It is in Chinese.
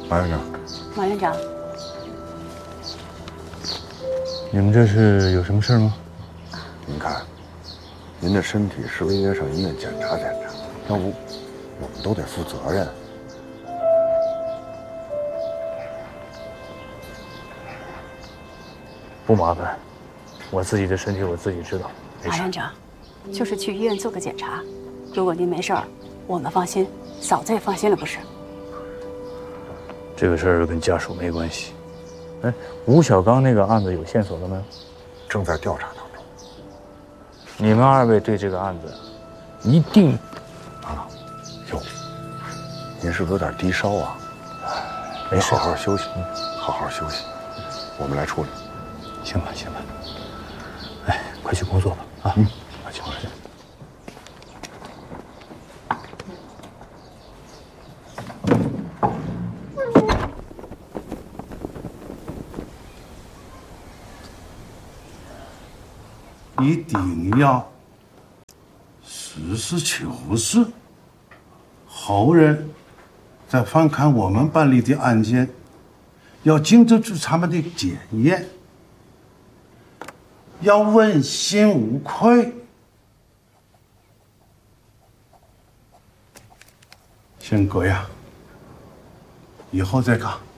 马院长， 马院长， 你们这是有什么事吗？ 您看，您的身体是不是应该上医院检查检查？要不，我们都得负责任。 不麻烦，我自己的身体我自己知道，没事。 马院长，就是去医院做个检查，如果您没事儿，我们放心，嫂子也放心了，不是？ 这个事儿跟家属没关系。哎，吴小刚那个案子有线索了没有？ 正在调查当中。 你们二位对这个案子一定啊，哟，您是不是有点低烧啊？ 没事， 好好休息，好好休息，我们来处理。 行吧，行吧。哎，快去工作吧，啊，快去。 一定要实事求是，后人在翻看我们办理的案件，要经得住他们的检验，要问心无愧。先哥呀，以后再干。